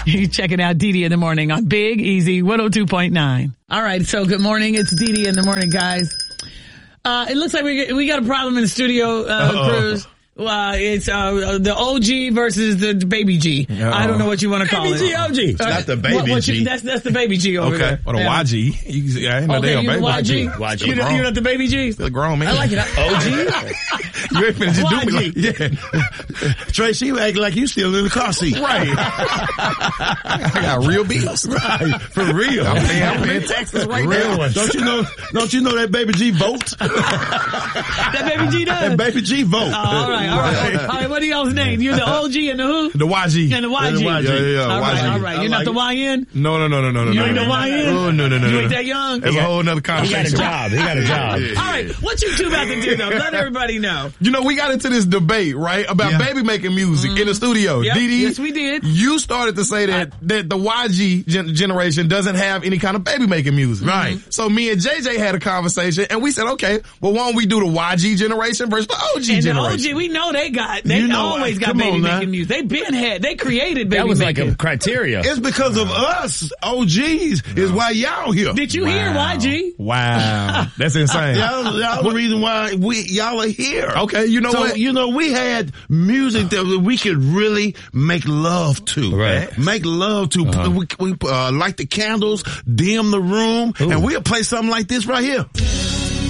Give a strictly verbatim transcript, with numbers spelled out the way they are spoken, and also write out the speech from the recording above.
You're checking out Dee Dee in the Morning on Big Easy one oh two point nine. All right, so good morning. It's Dee Dee in the Morning, guys. Uh, it looks like we we got a problem in the studio, uh, Cruz. Uh, it's uh, the O G versus the baby G. Uh-oh. I don't know what you want to call baby it. G, O G. It's not the baby what, what G. You, that's that's the baby G over okay. there. Or the yeah. Y G. You, I ain't no okay, damn baby. Y G. Y G. You know, you're not the baby G. Still a grown man. I like it. O G. You ain't finna just do me like, yeah. Tracy, you act like you still in the car seat. Right. I got real bills. Right. For real. I'm paying, I'm paying taxes right real now. Ones. Don't you know, don't you know that baby G votes? That baby G does? That baby G vote. Oh, all right, all right. All right, what are y'all's name? You're the O G and the who? The Y G. And the Y G. And the Y G. Yeah, yeah, yeah. All Y G. right, all right. You're like not the it. Y N? No, no, no, no, no, no. You no, ain't no. the Y N? Oh, no, no, no, You no. ain't that young? That's a whole nother He got conversation. a job. He got a job. All right, what you two about to do, though? Let everybody know. You know, we got into this debate, right, about Yeah. baby making music in the studio. Yep. Dee Dee, Yes, we did. You started to say that, that the Y G gen- generation doesn't have any kind of baby making music. Right. So me and J J had a conversation and we said, okay, well, why don't we do the Y G generation versus the O G And the generation? O G, we know they got, they You know, always got come baby on now. making music. They been had, they created baby That was like making. a criteria. It's because of us, O Gs, is why y'all here. Did you hear Y G? Wow. That's insane. Y'all, y'all the reason why we y'all are here. Okay, you know so, what? you know, we had music that we could really make love to. Right. Make love to. Uh-huh. We, we uh, light the candles, dim the room, Ooh. and we'll play something like this right here.